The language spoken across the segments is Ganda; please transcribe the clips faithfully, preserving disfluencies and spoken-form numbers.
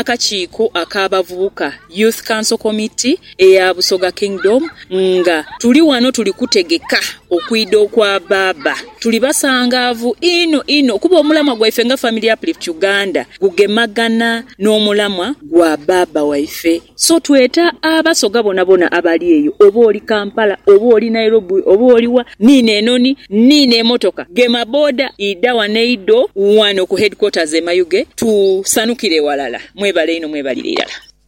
n'akakiiko ak'abavubuka Youth Council Committee eya Busoga Kingdom nga tuli wano tuli kutegeka okwida okwa baba tuli basangaavu ino ino kuba omulamwa gwaife nga Family Uplift Uganda gugemagana n'omulamwa gwa baba waife. So tweta abasoga bona bona abali eyo oba oli Kampala oba oli Nairobi oba oli wa nine enoni nine emotoka gema boda idawa neido wano ku headquarters e Mayuge tusanukire walala mwebale ino mwebalirira.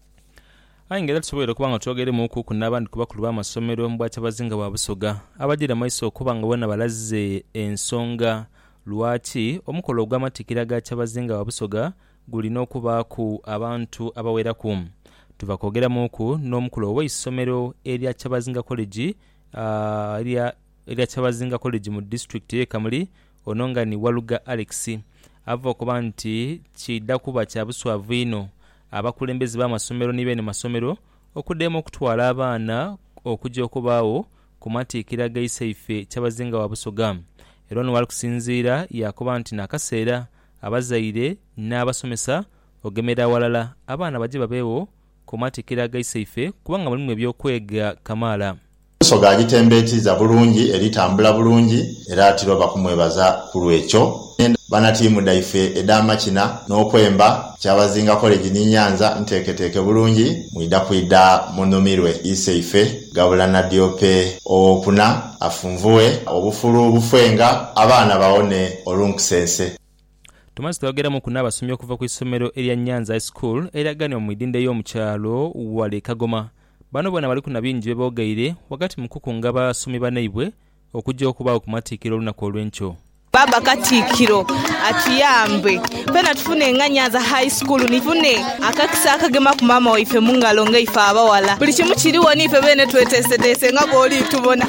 Ayingera tusobole kubanga twogere mu ku n'abandi kubakulu b'amasomero mbwacha bazinga ba Busoga abagira maiso kubanga bona balaze ensonga lwaki omukolo ogw'amatikira ga Kyabazinga wa Busoga gulina okuba ku abantu abawera ku tuva kwogera mu ku n'omukolo w'isomero erya Kyabazinga College uh, erya erya Kyabazinga College mu district ye Kamuli ononga ni Waluga Alex ava okuba nti kidda kuba kya buswavu ino abakulembezi b'amasomero nibe ne masomero okuddemu okutwala abaana okujja okubaawo ku matiikira g'isaife Kyabazinga wa Busoga. Era ono wali kusinziira yakuba nti nakaseera abazaire n'abasomesa ogemera walala abaana bajje babeewo ku matiikira g'isaife kubanga mulimu ebyokwega kamaala. Busoga agitembeetiza bulungi eritambula bulungi era atiro bakumwebaza ku lwekyo. Bana tiimu daife edama kina n'okwemba Kyabazinga College ni Nyanza nteketeeke bulungi mwida kwida munumirwe isaife gabula na diope okuna afunvuwe obufulu obufenga abaana baone olunkusense. Tumaze twogera mu kuna abasomyi okuva ku isomero erya Nyanza High School eragane mu idinde y'omukyalo wale Kagoma. Bano bona bali kuna bingi bebogeire wakati mukukunga basomyi banaibwe okujja okuba ku matiikiro olunaku olw'enkyo. Baba Katikiro atuyambe pena tufune nga Nyanza High School nifune akakisa akagema ku mama waife mungalo nga ifa abawala buli kimu kiriwo nife bene twetesetese nga boli tubona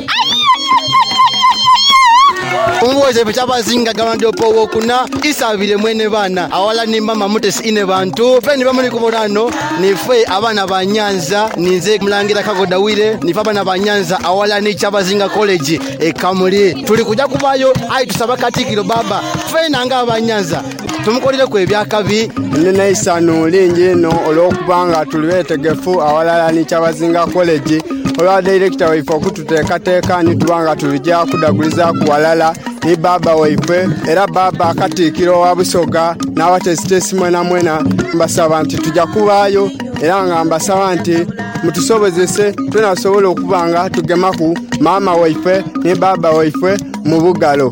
Umwoze Kyabazinga gawande opowo kuna isabire mwene bana awala ni mama mutesi ine bantu peni bamuli kubolano nife abana ba Nyanza ninze mulangira kagodawire nife abana ba Nyanza awala ni Kyabazinga College e Kamuli tuli kuja kubayo ai tusaba Katikiro baba fena nga aba Nyanza tumukolire ku ebyakabi nene isano lingi no olokubanga tuliwetegefu awala ni Kyabazinga College olwa director waife okututeekateeka nitubanga tulijja kudaguliza ku walala ni baba waife era baba Katikiro wa Busoga n'abatesitesi mwena mwena mbasaba nti tujja kubaayo era nga mbasaba nti mutusobozese twenasobola okubanga tugemaku mama waife ni baba waife mu bugalo.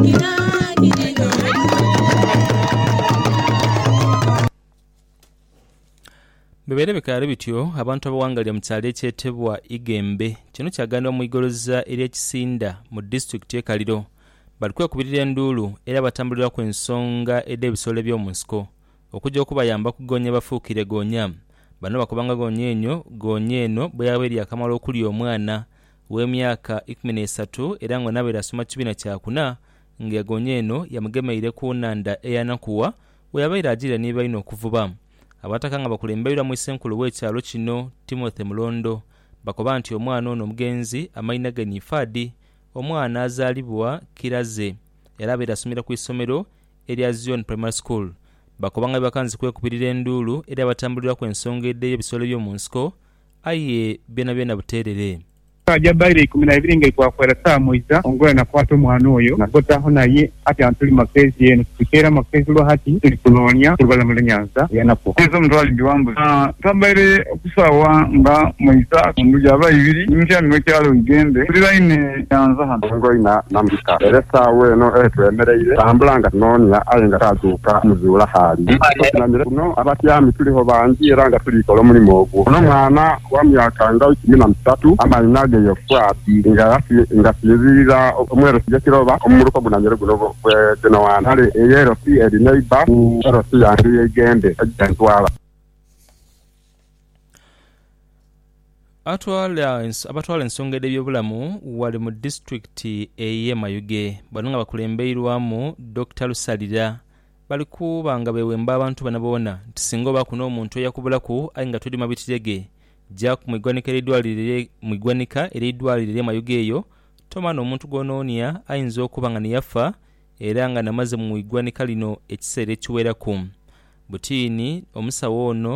Bebere bikale bityo abantu abawangalya mu kyalo ekyetebwa Igembe kino kyagandwa mu igoloza erya Kisinda mu district ye Kaliro balikwe kubirira enduulu era batambulira ku ensonga ed'ebisolo by'omu nsiko okujja okubayamba kugonya bafuukire gonya bano bakubanga gonya enyo gonya eno bwe yabeerya akamala okuli omwana w'emyaka ikumi n'esatu era ngo nabeera asoma kibiina kyakuna nga gonya eno yamugemeire ku nnanda eyanakuwa we yabeera agira ne balina okuvuba. Abataka nga bakulemberera mu isenkulu w'ekyalo kino Timothy Mulondo bakoba nti omwana ono omugenzi amayina ge Nifadi omwana azaalibwa Kiraze era abeera asomera ku isomero erya Zion Primary School bakoba nga bakanzi kwekubirira enduulu era batambulira ku ensonga edde y'ebisolo by'omu nsiko aye byena byena buteerere. Ajabaire kumi na ibiri ng'ekwakwera saa moiza ongola nakwata omwana oyo nagotaho naye ati antuli makezi yenu tukeera makezi lwa hati tuli kunoonya tulubalamu lwa Nyanza yanapo ezo mutwali ndiwambu tabaire okusawa nga moiza kunduja aba ibiri nimutya niwekyalo Igembe tuli line Nyanza hano ngoina namika era sawa eno etwemereire tambula nga tunoonya aye nga tazuuka muzuula hali namire kuno abatyami tuliho bangi era nga tulikola omulimu ogwo ono mwana wa myaka nga ikumi na musatu amalina yofwati nga ngafizira omwero kiroba omuluko gunanyere guno gino wana ale eyero si eri neighbor ero si yandi Igembe ajantwala atwala abatwala ensonga y'ebyobulamu wali mu district eye Mayuge bano nga bakulembeirwamu Doctor Lusalira bali kubanga bewemba abantu banabona tisingo bakuno omuntu yakubulaku ayinga tuli mabitirege Jack mwigwanika eridwalire mwigwanika eridwalire Mayuge eyo tomano omuntu gononia ayinza okubanga ne yafa era nga namaze mwigwanika lino ekiseera ekiwera ku butini omusawo ono